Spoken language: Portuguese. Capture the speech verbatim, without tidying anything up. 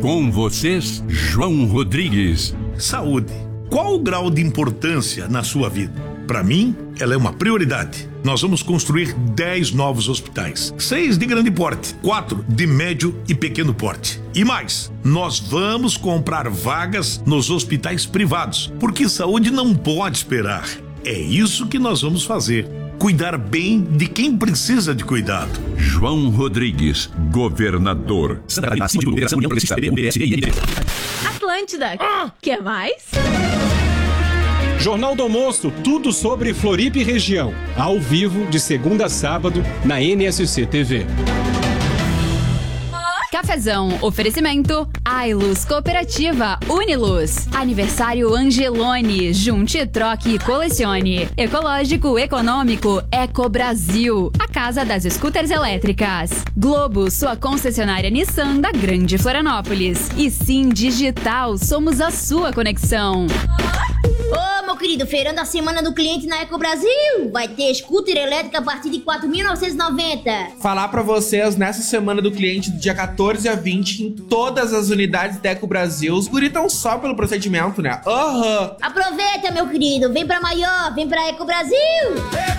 Com vocês, João Rodrigues. Saúde. Qual o grau de importância na sua vida? Para mim, ela é uma prioridade. Nós vamos construir dez novos hospitais. seis de grande porte, quatro de médio e pequeno porte. E mais, nós vamos comprar vagas nos hospitais privados, porque saúde não pode esperar. É isso que nós vamos fazer. Cuidar bem de quem precisa de cuidado. João Rodrigues, governador. Atlântida. Ah! Quer mais? Jornal do Almoço, tudo sobre Floripa e região. Ao vivo, de segunda a sábado, na N S C T V. Cafezão, oferecimento, Ailus Cooperativa, Uniluz, Aniversário Angelone, junte, troque e colecione, Ecológico, Econômico, Eco Brasil, a casa das scooters elétricas, Globo, sua concessionária Nissan da Grande Florianópolis, e Sim Digital, somos a sua conexão. Ô, meu querido, feirão da semana do cliente na Eco Brasil. Vai ter scooter elétrica a partir de quatro mil novecentos e noventa. Falar pra vocês, nessa semana do cliente, do dia quatorze a vinte, em todas as unidades da Eco Brasil, os guri tão só pelo procedimento, né? Aham. Uhum. Aproveita, meu querido. Vem pra maior, vem pra Eco Brasil.